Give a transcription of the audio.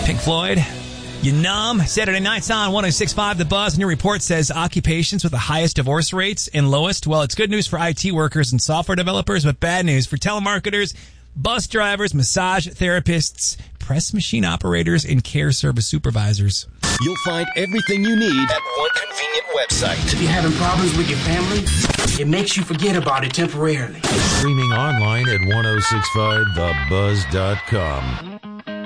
Pink Floyd, You Numb. Saturday nights on 106.5 The Buzz. New report says occupations with the highest divorce rates and lowest. Well, it's good news for IT workers and software developers, but bad news for telemarketers, bus drivers, massage therapists, press machine operators, and care service supervisors. You'll find everything you need at one convenient website. If you're having problems with your family, it makes you forget about it temporarily. Streaming online at 1065thebuzz.com.